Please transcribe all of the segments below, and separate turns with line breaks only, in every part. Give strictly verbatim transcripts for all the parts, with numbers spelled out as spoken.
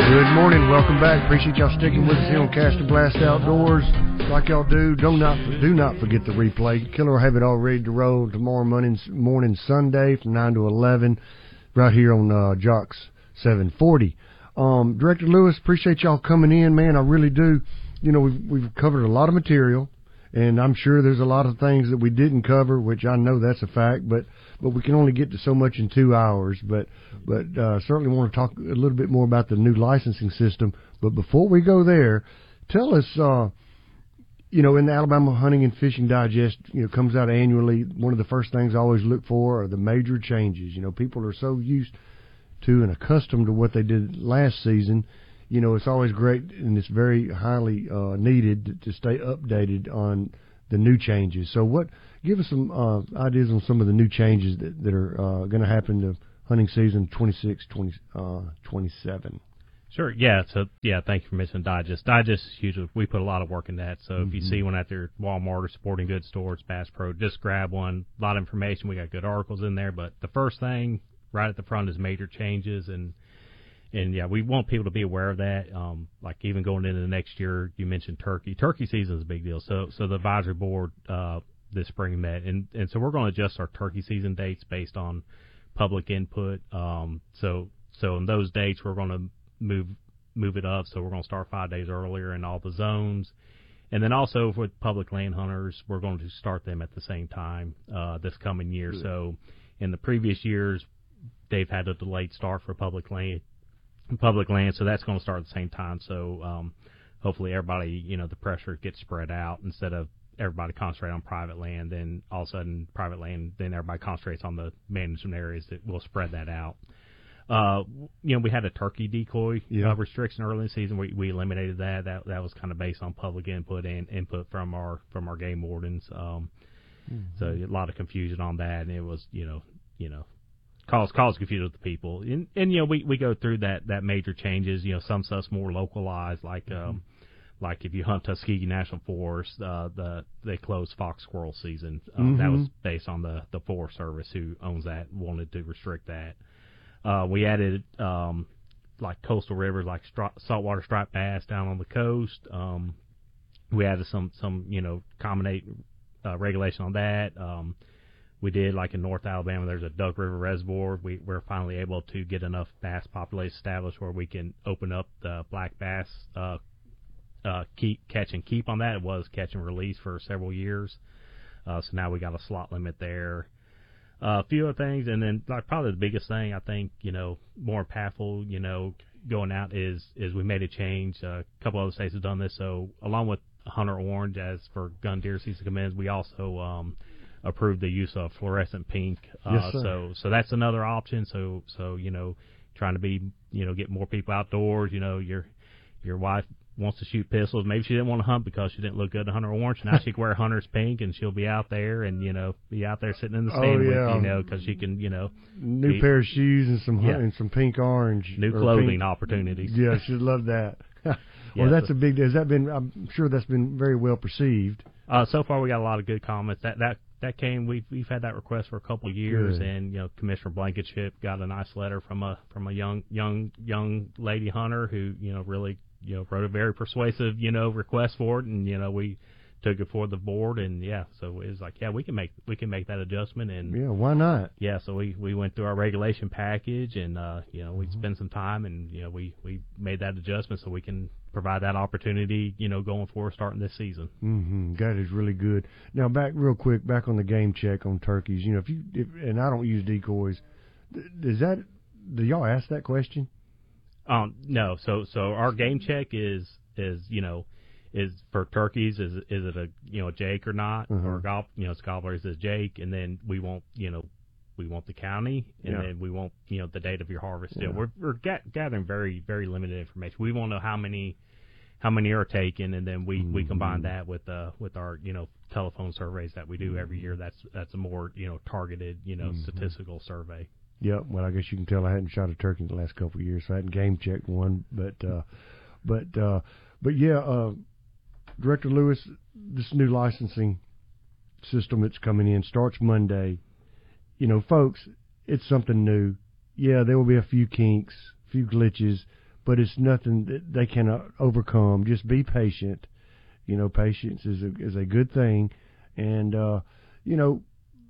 Good morning. Welcome back. Appreciate y'all sticking with us here on Cast and Blast Outdoors. Like y'all do, do not do not forget the replay. Killer will have it all ready to roll tomorrow morning, morning Sunday from nine to eleven right here on uh, Jocks seven forty. Um, Director Lewis, appreciate y'all coming in, man. I really do. You know, we've, we've covered a lot of material, and I'm sure there's a lot of things that we didn't cover, which I know that's a fact, but but we can only get to so much in two hours. But but uh, certainly want to talk a little bit more about the new licensing system. But before we go there, tell us, uh, you know, in the Alabama Hunting and Fishing Digest, you know, comes out annually. One of the first things I always look for are the major changes. You know, people are so used to and accustomed to what they did last season. You know, it's always great and it's very highly uh, needed to stay updated on the new changes. So what, give us some uh, ideas on some of the new changes that, that are uh, going to happen to hunting season twenty-six twenty-seven.
Sure, yeah. So, yeah, thank you for mentioning Digest. Digest is huge. We put a lot of work in that. So mm-hmm. if you see one at their Walmart or sporting goods stores, Bass Pro, just grab one. A lot of information. We got good articles in there. But the first thing right at the front is major changes. And, and yeah, we want people to be aware of that. Um, like even going into the next year, you mentioned turkey. Turkey season is a big deal. So so the advisory board uh, this spring met. And, and so we're going to adjust our turkey season dates based on public input. Um, so so in those dates, we're going to move move it up, so we're going to start five days earlier in all the zones. And then also with public land hunters, we're going to start them at the same time uh, this coming year. Good. So in the previous years, they've had a delayed start for public land, public land, so that's going to start at the same time. So um, hopefully everybody, you know, the pressure gets spread out instead of everybody concentrate on private land, then all of a sudden private land, then everybody concentrates on the management areas. That will spread that out. Uh, you know, we had a turkey decoy yeah. uh, restriction early in the season. We we eliminated that. That that was kind of based on public input and input from our from our game wardens. Um, mm-hmm. So a lot of confusion on that, and it was you know you know cause cause confusion with the people. And and you know we, we go through that, that major changes. You know, some stuff's more localized, like mm-hmm. um like if you hunt Tuskegee National Forest, uh, the they closed fox squirrel season. Um, mm-hmm. That was based on the the Forest Service who owns that wanted to restrict that. Uh, we added um, like coastal rivers, like stri- saltwater striped bass down on the coast. Um, we added some, some you know, accommodate uh, regulation on that. Um, we did, like in North Alabama, there's a Duck River Reservoir. We, we're finally able to get enough bass population established where we can open up the black bass uh, uh, keep, catch and keep on that. It was catch and release for several years. Uh, so now we got a slot limit there. Uh, a few other things, and then like probably the biggest thing I think, you know, more impactful, you know, going out is is we made a change. Uh, a couple other states have done this. So along with Hunter Orange, as for gun deer season commences, we also um, approved the use of fluorescent pink. Uh,
yes, sir.
So so that's another option. So so you know, trying to be you know get more people outdoors. You know, your your wife wants to shoot pistols. Maybe she didn't want to hunt because she didn't look good in Hunter Orange. Now she can wear Hunter's pink, and she'll be out there and, you know, be out there sitting in the stand
oh,
with
yeah.
you know, because she can, you know.
New
be,
pair of shoes and some
yeah.
and some pink orange.
New clothing
pink.
opportunities.
Yeah, she'd love that. well,
yeah,
that's
so,
a big deal. Has that been, I'm sure that's been very well perceived.
Uh, so far we got a lot of good comments. That that that came, we've, we've had that request for a couple of years, good. And, you know, Commissioner Blankenship got a nice letter from a from a young, young, young lady hunter who, you know, really you know, wrote a very persuasive, you know, request for it, and, you know, we took it for the board, and, yeah, so it was like, yeah, we can make we can make that adjustment. And
yeah, why not?
Yeah, so we, we went through our regulation package, and, uh, you know, we
mm-hmm.
spent some time, and, you know, we, we made that adjustment so we can provide that opportunity, you know, going forward starting this season.
Mm-hmm. That is really good. Now, back real quick, back on the game check on turkeys, you know, if you, if, and I don't use decoys, does that, do y'all ask that question?
Um, no, so so our game check is is you know is for turkeys is is it a you know a Jake or not
uh-huh.
or a gob you know gobblers is Jake, and then we want you know we want the county, and
yeah.
then we want you know the date of your harvest. Still,
yeah.
we're we're get, gathering very very limited information. We want to know how many how many are taken, and then we, mm-hmm. we combine that with uh with our you know telephone surveys that we do every year. That's that's a more you know targeted you know mm-hmm. statistical survey.
Yep. Well, I guess you can tell I hadn't shot a turkey in the last couple of years, so I hadn't game checked one. But, uh, but, uh, but yeah, uh, Director Lewis, this new licensing system that's coming in starts Monday. You know, folks, it's something new. Yeah, there will be a few kinks, a few glitches, but it's nothing that they cannot overcome. Just be patient. You know, patience is a, is a good thing, and uh, you know,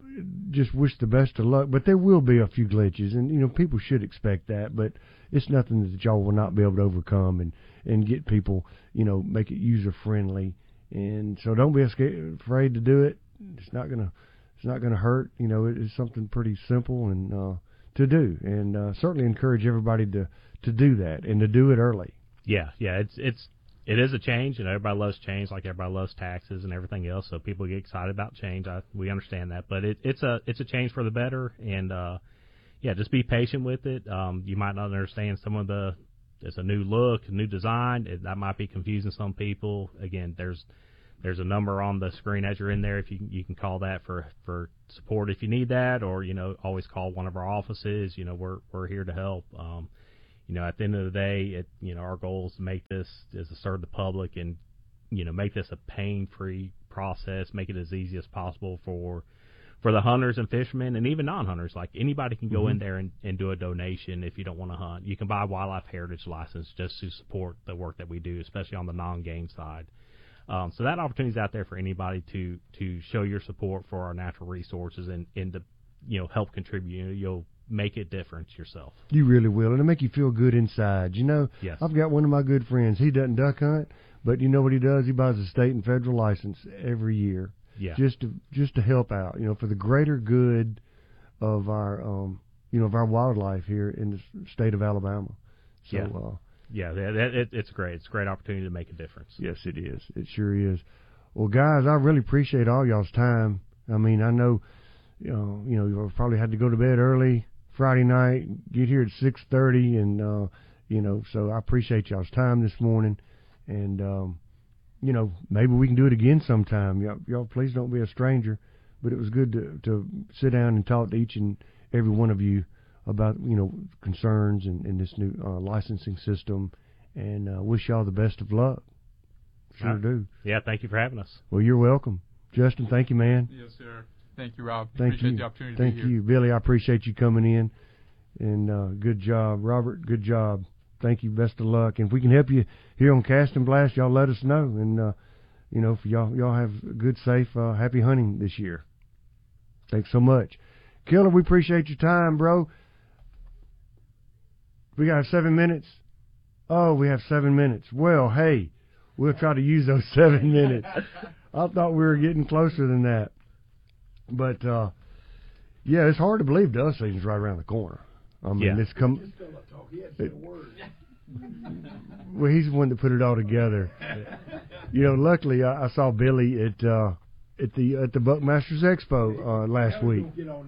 just wish the best of luck. But there will be a few glitches, and you know, people should expect that. But it's nothing that y'all will not be able to overcome, and and get people, you know, make it user friendly. And so don't be afraid to do it. It's not gonna it's not gonna hurt. You know, it is something pretty simple and uh, to do, and uh, certainly encourage everybody to, to do that and to do it early.
Yeah, yeah, it's it's it is a change, and everybody loves change, like everybody loves taxes and everything else. So people get excited about change. I, we understand that, but it, it's a it's a change for the better, and uh, yeah, just be patient with it. Um, you might not understand some of the. It's a new look, a new design. It, that might be confusing some people. Again, there's there's a number on the screen as you're in there. If you you can call that for, for support if you need that, or you know always call one of our offices. You know we're we're here to help. Um, you know at the end of the day, it you know our goal is to make this is to serve the public and you know make this a pain-free process. Make it as easy as possible for. For the hunters and fishermen and even non-hunters, like anybody can go mm-hmm. in there and, and do a donation if you don't want to hunt. You can buy a wildlife heritage license just to support the work that we do, especially on the non-game side. Um, so that opportunity is out there for anybody to to show your support for our natural resources and, and to you know help contribute. You know, you'll make a difference yourself.
You really will, and it'll make you feel good inside. You know,
yes.
I've got one of my good friends. He doesn't duck hunt, but you know what he does? He buys a state and federal license every year.
Yeah.
Just to just to help out, you know, for the greater good of our um, you know, of our wildlife here in the state of Alabama. So,
yeah,
uh,
yeah, that, it, it's great. It's a great opportunity to make a difference.
Yes, it is. It sure is. Well, guys, I really appreciate all y'all's time. I mean, I know, you know, you know, you probably had to go to bed early Friday night, get here at six thirty, and uh, you know, so I appreciate y'all's time this morning, and. Um, You know, maybe we can do it again sometime. Y'all, y'all, please don't be a stranger. But it was good to, to sit down and talk to each and every one of you about, you know, concerns and, and this new uh, licensing system. And uh, wish y'all the best of luck. Sure
right.
do.
Yeah, thank you for having us.
Well, you're welcome. Justin, thank you, man.
Yes, sir. Thank you, Rob.
Thank
appreciate
you.
the opportunity
Thank
to be
you.
here.
Billy, I appreciate you coming in. And uh, good job. Robert, good job. Thank you. Best of luck. And if we can help you here on Cast and Blast, y'all let us know. And, uh, you know, for y'all, y'all have good, safe, uh, happy hunting this year. Thanks so much. Killer, we appreciate your time, bro. We got seven minutes. Oh, we have seven minutes. Well, hey, we'll try to use those seven minutes. I thought we were getting closer than that. But, uh, yeah, it's hard to believe dove season's right around the corner. I mean,
yeah.
it's come. It, well, he's the one that put it all together. You know, luckily I, I saw Billy at uh, at the at the Buckmasters Expo uh, last week.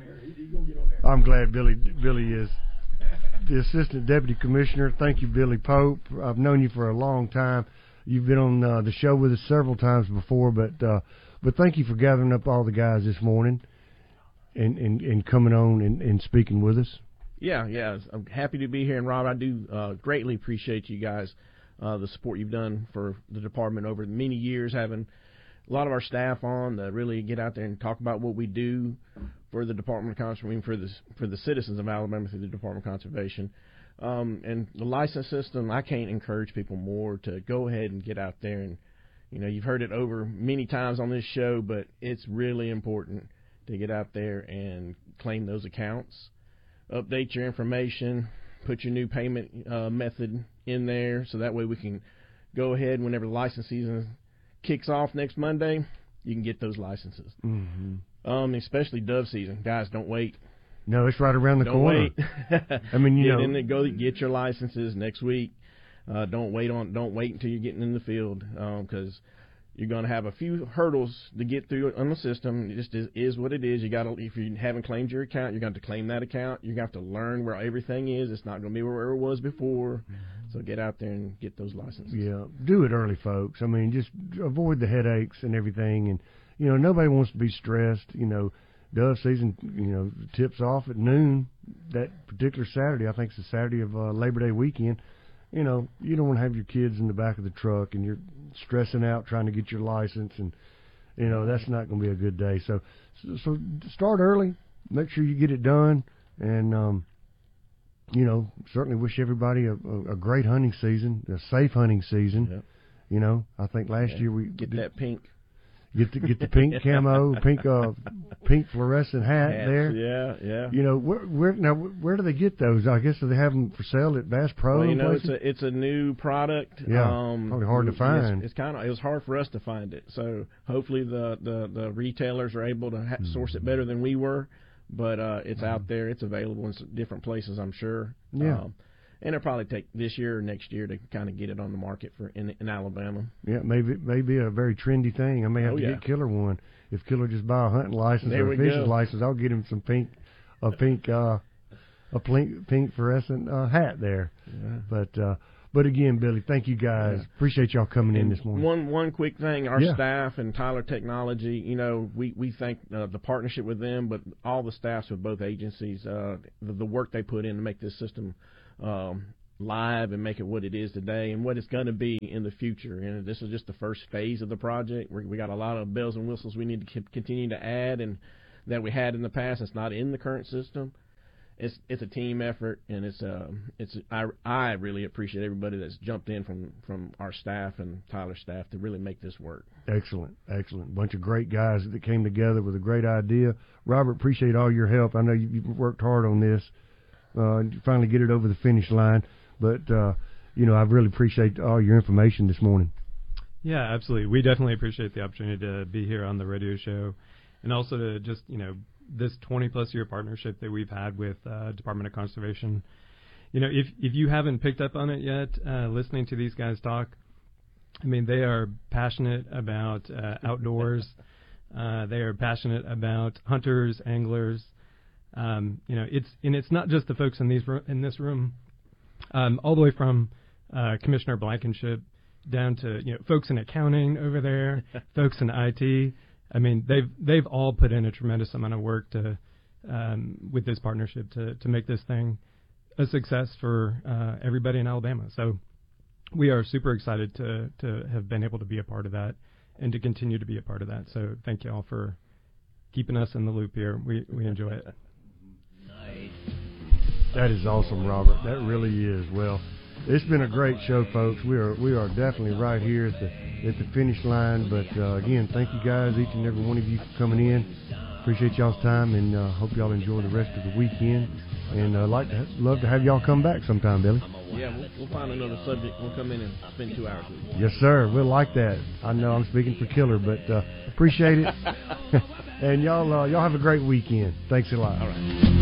I'm glad Billy Billy is the Assistant Deputy Commissioner. Thank you, Billy Pope. I've known you for a long time. You've been on uh, the show with us several times before, but uh, but thank you for gathering up all the guys this morning and, and, and coming on and, and speaking with us.
Yeah, yeah, I'm happy to be here, and Rob, I do uh, greatly appreciate you guys, uh, the support you've done for the department over many years, having a lot of our staff on to really get out there and talk about what we do for the Department of Conservation, for the for the citizens of Alabama through the Department of Conservation, um, and the license system. I can't encourage people more to go ahead and get out there, and you know, you've heard it over many times on this show, but it's really important to get out there and claim those accounts. Update your information, put your new payment uh, method in there, so that way we can go ahead whenever the license season kicks off next Monday, you can get those licenses.
Mm-hmm.
Um, especially dove season. Guys, don't wait.
No, it's right around the
don't
corner.
Wait.
I mean, you
get
know,
in there, go get your licenses next week. Uh, don't wait on. Don't wait until you're getting in the field, because um, you're going to have a few hurdles to get through on the system. It just is, is what it is. You got to, if you haven't claimed your account, you're going to have to claim that account. You're going to have to learn where everything is. It's not going to be where it was before. So get out there and get those licenses.
Yeah, do it early, folks. I mean, just avoid the headaches and everything. And, you know, nobody wants to be stressed. You know, dove season, you know, tips off at noon that particular Saturday. I think it's the Saturday of uh, Labor Day weekend. You know, you don't want to have your kids in the back of the truck and you're stressing out trying to get your license, and, you know, that's not going to be a good day. So, so, so start early. Make sure you get it done. And, um, you know, certainly wish everybody a, a, a great hunting season, a safe hunting season.
Yep.
You know, I think last
Yeah.
year we
Get
did,
that pink.
get the get the pink camo, pink uh, pink fluorescent hat
Hats.
there.
Yeah, yeah.
You know, where, where now where do they get those? I guess do they have them for sale at Bass Pro?
Well, you
and
know, it's
places?
a it's a new product.
Yeah,
um,
probably hard to
it's-
find.
It's, kind of it was hard for us to find it. So hopefully the the, the retailers are able to ha- source it better than we were. But uh, it's out there. It's available in some different places, I'm sure.
Yeah.
Um, and it'll probably take this year or next year to kind of get it on the market for in, in Alabama.
Yeah, maybe maybe a very trendy thing. I may have
Oh,
to
yeah.
get Killer one. If Killer just buy a hunting license
There
or a
we
fishing
go.
license, I'll get him some pink, a pink, uh, a pink, pink fluorescent uh, hat there.
Yeah.
But uh, but again, Billy, thank you guys.
Yeah.
Appreciate y'all coming in
And
this morning.
One one quick thing, our
Yeah.
staff and Tyler Technology, you know, we we thank uh, the partnership with them, but all the staffs of both agencies, uh, the, the work they put in to make this system um, live and make it what it is today and what it's going to be in the future. And this is just the first phase of the project. We're, we got a lot of bells and whistles we need to keep, continue to add, and that we had in the past. It's not in the current system. It's it's a team effort, and it's um it's I, I really appreciate everybody that's jumped in from, from our staff and Tyler's staff to really make this work.
Excellent, excellent. Bunch of great guys that came together with a great idea. Robert, appreciate all your help. I know you, you've worked hard on this. Uh, to finally get it over the finish line. But, uh, you know, I really appreciate all your information this morning.
Yeah, absolutely. We definitely appreciate the opportunity to be here on the radio show, and also to just, you know, this twenty-plus year partnership that we've had with uh, Department of Conservation. You know, if if you haven't picked up on it yet, uh, listening to these guys talk, I mean, they are passionate about uh, outdoors. uh, they are passionate about hunters, anglers. Um, you know, it's and it's not just the folks in these ro- in this room, um, all the way from uh, Commissioner Blankenship down to, you know, folks in accounting over there, folks in I T. I mean, they've they've all put in a tremendous amount of work to um, with this partnership to to make this thing a success for uh, everybody in Alabama. So we are super excited to to have been able to be a part of that and to continue to be a part of that. So thank you all for keeping us in the loop here. We we enjoy it.
That is awesome, Robert. That really is. Well, it's been a great show, folks. We are we are definitely right here at the at the finish line. But uh, again, thank you guys, each and every one of you, for coming in. Appreciate y'all's time, and uh, hope y'all enjoy the rest of the weekend. And uh, like to love to have y'all come back sometime, Billy.
Yeah, we'll, we'll find another subject. We'll come in and spend two hours with you.
Yes, sir. We'll like that. I know I'm speaking for Killer, but uh, appreciate it. And y'all uh, y'all have a great weekend. Thanks a lot.
All right.